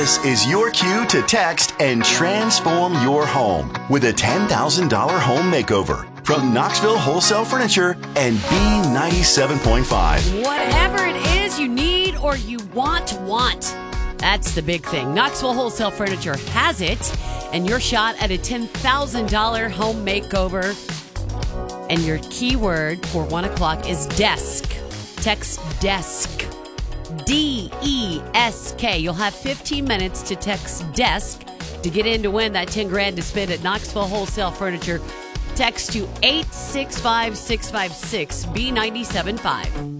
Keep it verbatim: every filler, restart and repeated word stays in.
This is your cue to text and transform your home with a ten thousand dollars home makeover from Knoxville Wholesale Furniture and B ninety-seven point five. Whatever it is you need or you want, want. That's the big thing. Knoxville Wholesale Furniture has it, and your shot at a ten thousand dollars home makeover. And your keyword for one o'clock is desk. Text desk. D E S K. You'll have fifteen minutes to text desk to get in to win that ten grand to spend at Knoxville Wholesale Furniture. Text to eight six five six five six B nine seven five.